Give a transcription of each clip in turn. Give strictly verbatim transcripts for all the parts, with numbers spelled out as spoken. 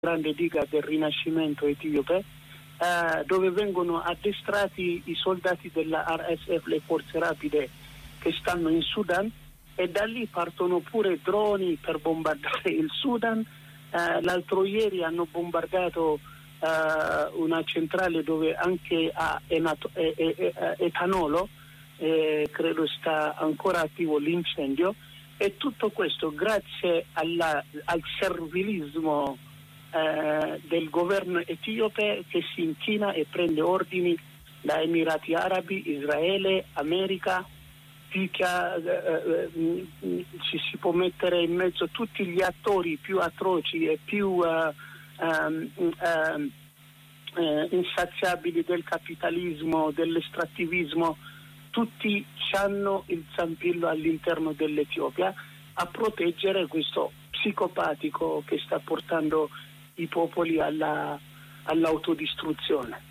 grande diga del Rinascimento etiope, eh, dove vengono addestrati i soldati della R S F, le forze rapide che stanno in Sudan, e da lì partono pure droni per bombardare il Sudan. Eh, l'altro ieri hanno bombardato eh, una centrale dove anche ha enato, e, e, e, etanolo, eh, credo sta ancora attivo l'incendio, e tutto questo grazie alla, al servilismo eh, del governo etiope, che si inchina e prende ordini da Emirati Arabi, Israele, America. Picchia, eh, eh, ci si può mettere in mezzo tutti gli attori più atroci e più eh, um, eh, eh, insaziabili del capitalismo, dell'estrattivismo. Tutti hanno il zampillo all'interno dell'Etiopia a proteggere questo psicopatico che sta portando i popoli alla, all'autodistruzione.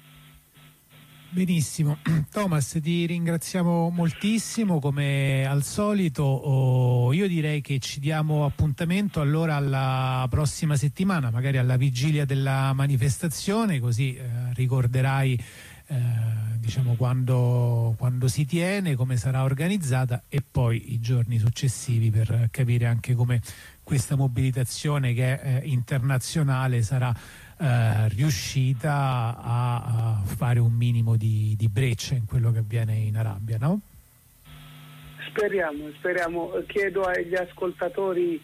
Benissimo, Thomas, ti ringraziamo moltissimo come al solito. Oh, io direi che ci diamo appuntamento allora alla prossima settimana, magari alla vigilia della manifestazione, così eh, ricorderai eh, diciamo quando, quando si tiene, come sarà organizzata, e poi i giorni successivi per capire anche come questa mobilitazione, che è eh, internazionale, sarà eh, riuscita a, a fare un minimo di, di breccia in quello che avviene in Arabia, no? Speriamo, speriamo. Chiedo agli ascoltatori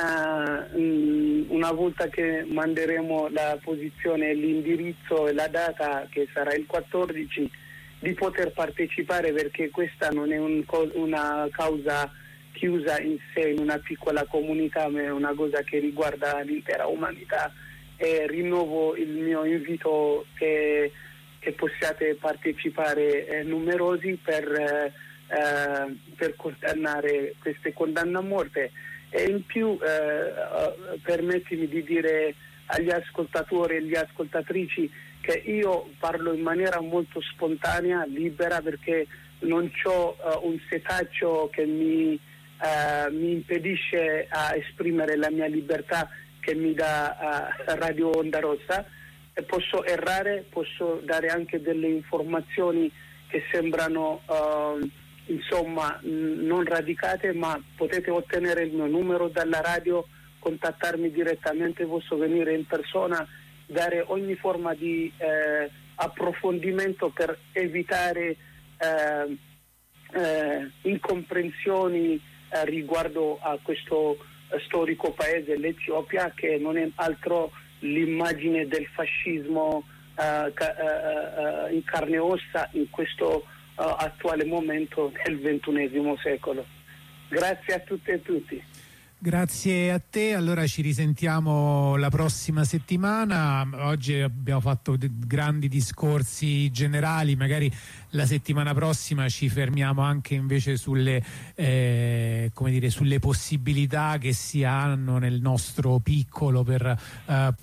uh, una volta che manderemo la posizione, l'indirizzo e la data, che sarà il quattordici, di poter partecipare, perché questa non è un, una causa chiusa in sé, in una piccola comunità, ma è una cosa che riguarda l'intera umanità. E rinnovo il mio invito che, che possiate partecipare eh, numerosi per, eh, per condannare queste condanne a morte. E in più eh, permettimi di dire agli ascoltatori e agli ascoltatrici che io parlo in maniera molto spontanea, libera, perché non ho uh, un setaccio che mi, uh, mi impedisce a esprimere la mia libertà, che mi dà uh, Radio Onda Rossa. E posso errare, posso dare anche delle informazioni che sembrano uh, insomma mh, non radicate, ma potete ottenere il mio numero dalla radio, contattarmi direttamente, posso venire in persona, dare ogni forma di eh, approfondimento per evitare eh, eh, incomprensioni eh, riguardo a questo eh, storico paese, l'Etiopia, che non è altro l'immagine del fascismo eh, ca- eh, in carne e ossa in questo eh, attuale momento del ventunesimo secolo. Grazie a tutte e tutti. Grazie a te, allora ci risentiamo la prossima settimana. Oggi abbiamo fatto grandi discorsi generali, magari la settimana prossima ci fermiamo anche invece sulle, eh, come dire, sulle possibilità che si hanno nel nostro piccolo per... Eh...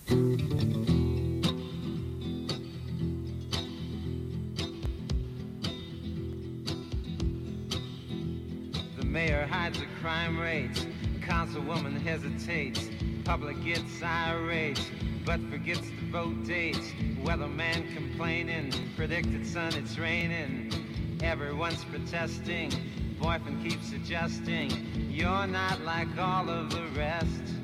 The mayor hides the crime rates. Councilwoman hesitates, public gets irate, but forgets to vote dates. Weatherman complaining, predicted sun it's raining. Everyone's protesting, boyfriend keeps adjusting. You're not like all of the rest.